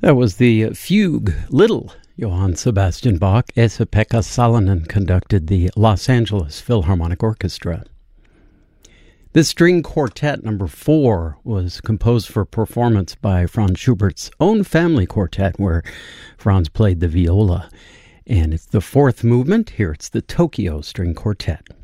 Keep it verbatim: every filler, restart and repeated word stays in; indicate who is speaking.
Speaker 1: That was the fugue, Little. Johann Sebastian Bach. Esa-Pekka Salonen conducted the Los Angeles Philharmonic Orchestra. This string quartet, number four, was composed for performance by Franz Schubert's own family quartet, where Franz played the viola. And it's the fourth movement. Here it's the Tokyo String Quartet.